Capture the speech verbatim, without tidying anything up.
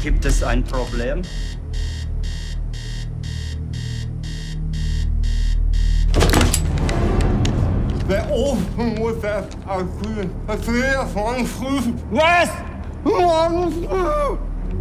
Gibt es ein Problem? Der Ofen muss erst abkühlen. Das will er morgen früh. Was? Morgen früh.